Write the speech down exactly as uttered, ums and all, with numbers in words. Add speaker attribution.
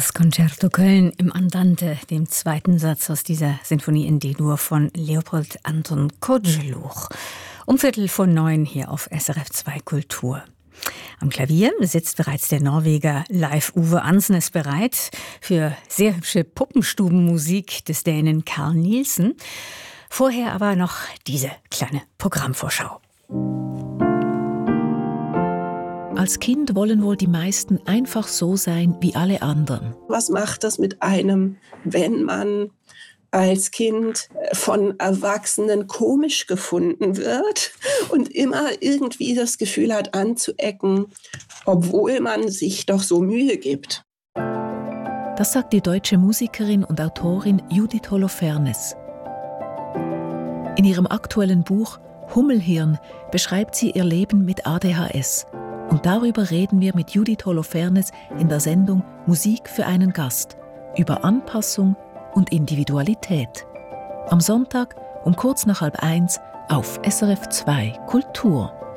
Speaker 1: Das Concerto Köln im Andante, dem zweiten Satz aus dieser Sinfonie in D-Dur von Leopold Anton Kozeluch. Um Viertel vor neun hier auf S R F zwei Kultur. Am Klavier sitzt bereits der Norweger Leif Uwe Ansnes bereit für sehr hübsche Puppenstubenmusik des Dänen Carl Nielsen. Vorher aber noch diese kleine Programmvorschau.
Speaker 2: Als Kind wollen wohl die meisten einfach so sein wie alle anderen.
Speaker 3: Was macht das mit einem, wenn man als Kind von Erwachsenen komisch gefunden wird und immer irgendwie das Gefühl hat, anzuecken, obwohl man sich doch so Mühe gibt?
Speaker 2: Das sagt die deutsche Musikerin und Autorin Judith Holofernes. In ihrem aktuellen Buch Hummelhirn beschreibt sie ihr Leben mit A D H S. Und darüber reden wir mit Judith Holofernes in der Sendung Musik für einen Gast über Anpassung und Individualität. Am Sonntag um kurz nach halb eins auf S R F zwei Kultur.